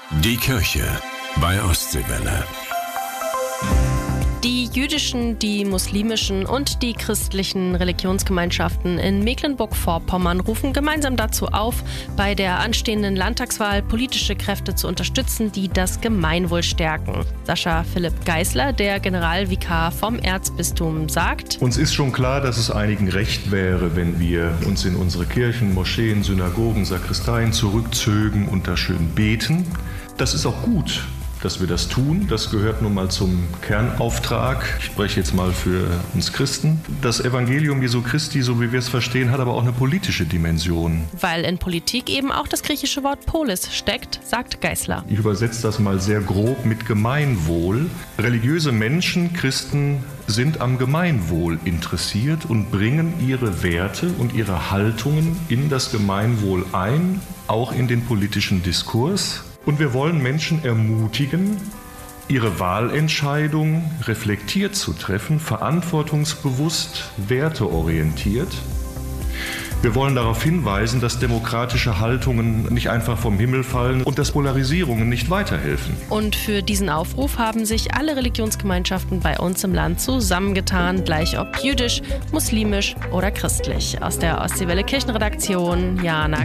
Die Kirche bei Ostseewelle. Die jüdischen, die muslimischen und die christlichen Religionsgemeinschaften in Mecklenburg-Vorpommern rufen gemeinsam dazu auf, bei der anstehenden Landtagswahl politische Kräfte zu unterstützen, die das Gemeinwohl stärken. Sascha Philipp Geisler, der Generalvikar vom Erzbistum, sagt: Uns ist schon klar, dass es einigen recht wäre, wenn wir uns in unsere Kirchen, Moscheen, Synagogen, Sakristeien zurückzögen und da schön beten. Das ist auch gut, dass wir das tun. Das gehört nun mal zum Kernauftrag. Ich spreche jetzt mal für uns Christen. Das Evangelium Jesu Christi, so wie wir es verstehen, hat aber auch eine politische Dimension. Weil in Politik eben auch das griechische Wort Polis steckt, sagt Geisler. Ich übersetze das mal sehr grob mit Gemeinwohl. Religiöse Menschen, Christen, sind am Gemeinwohl interessiert und bringen ihre Werte und ihre Haltungen in das Gemeinwohl ein, auch in den politischen Diskurs. Und wir wollen Menschen ermutigen, ihre Wahlentscheidung reflektiert zu treffen, verantwortungsbewusst, werteorientiert. Wir wollen darauf hinweisen, dass demokratische Haltungen nicht einfach vom Himmel fallen und dass Polarisierungen nicht weiterhelfen. Und für diesen Aufruf haben sich alle Religionsgemeinschaften bei uns im Land zusammengetan, gleich ob jüdisch, muslimisch oder christlich. Aus der Ostseewelle Kirchenredaktion, Jana